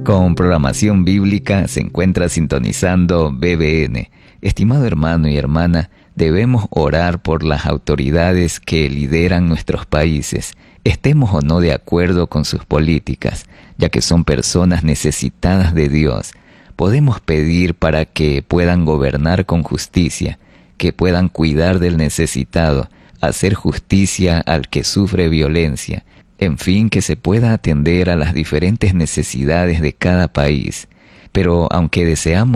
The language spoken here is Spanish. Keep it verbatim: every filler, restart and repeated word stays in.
Con programación bíblica se encuentra sintonizando B B N. Estimado hermano y hermana, debemos orar por las autoridades que lideran nuestros países, estemos o no de acuerdo con sus políticas, ya que son personas necesitadas de Dios. Podemos pedir para que puedan gobernar con justicia, que puedan cuidar del necesitado, hacer justicia al que sufre violencia, en fin, que se pueda atender a las diferentes necesidades de cada país. Pero aunque deseamos